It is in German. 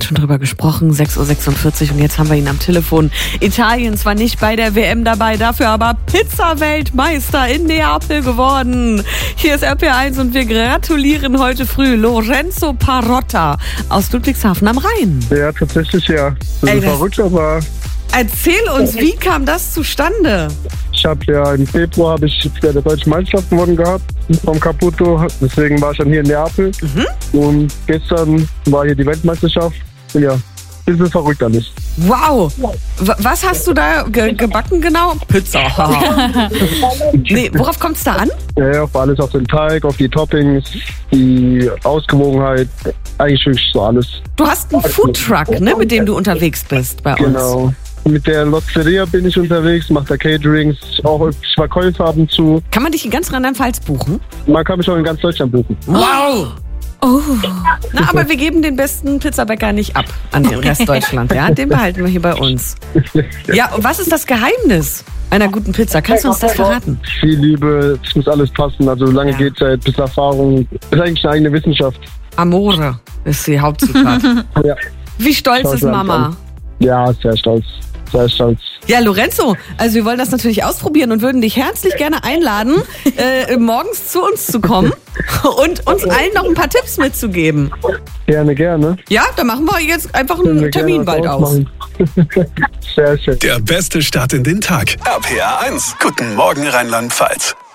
schon drüber gesprochen, 6.46 Uhr und jetzt haben wir ihn am Telefon. Italien zwar nicht bei der WM dabei, dafür aber Pizza-Weltmeister in Neapel geworden. Hier ist RPR1 und wir gratulieren heute früh Lorenzo Parotta aus Ludwigshafen am Rhein. Ja, tatsächlich ja. Das ist verrückt, aber... Erzähl uns, wie kam das zustande? Ich habe ja im Februar der deutsche Meisterschaft gewonnen gehabt vom Caputo. Deswegen war ich dann hier in Neapel. Und gestern war hier die Weltmeisterschaft. Ja, bisschen verrückt alles. Wow! Was hast du da gebacken genau? Pizza. Nee, worauf kommt es da an? Ja, auf alles, auf den Teig, auf die Toppings, die Ausgewogenheit, eigentlich wirklich so alles. Du hast einen Foodtruck, ne, mit dem du unterwegs bist bei uns. Genau. Mit der Lotteria bin ich unterwegs, mache da Caterings, auch Verkäufe ab und zu. Kann man dich in ganz Rheinland-Pfalz buchen? Man kann mich auch in ganz Deutschland buchen. Wow! Oh. Na, aber wir geben den besten Pizzabäcker nicht ab an den Rest Deutschland. Ja? Den behalten wir hier bei uns. Ja, und was ist das Geheimnis einer guten Pizza? Kannst du uns das verraten? Viel Liebe, es muss alles passen. Also lange Gehzeit bis Erfahrung. Das ist eigentlich eine eigene Wissenschaft. Amore ist die Hauptzutat. Ja. Wie stolz ist Mama? Ja, sehr stolz. Sehr stolz. Ja, Lorenzo, also wir wollen das natürlich ausprobieren und würden dich herzlich gerne einladen, morgens zu uns zu kommen und uns allen noch ein paar Tipps mitzugeben. Gerne, gerne. Ja, dann machen wir jetzt einfach einen Termin bald aus. Sehr schön. Der beste Start in den Tag. RPR1. Guten Morgen Rheinland-Pfalz.